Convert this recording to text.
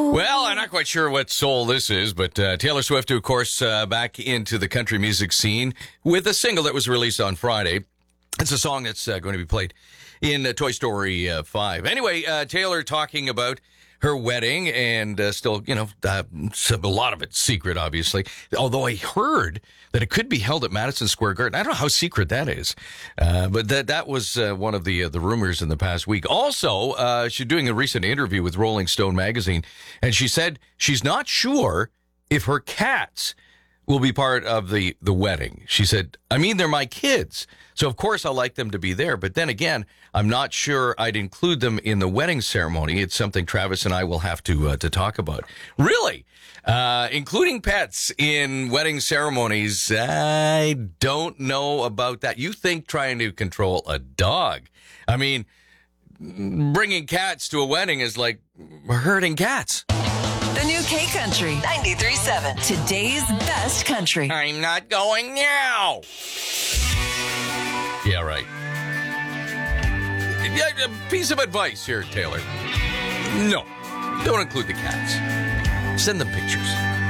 Well, I'm not quite sure what soul this is, but Taylor Swift, of course, back into the country music scene with a single that was released on Friday. It's a song that's going to be played in Toy Story 5. Anyway, Taylor talking about her wedding and still, a lot of it's secret, obviously. Although I heard that it could be held at Madison Square Garden. I don't know how secret that is. But that was one of the rumors in the past week. Also, she's doing a recent interview with Rolling Stone magazine, and she said she's not sure if her cats will be part of the wedding. She said, they're my kids, so of course I like them to be there. But then again, I'm not sure I'd include them in the wedding ceremony. It's something Travis and I will have to talk about. Really? Including pets in wedding ceremonies, I don't know about that. You think trying to control a dog? Bringing cats to a wedding is like herding cats. The new K Country 93.7. Today's best country. I'm not going now. Yeah, right. A piece of advice here, Taylor. No, don't include the cats. Send them pictures.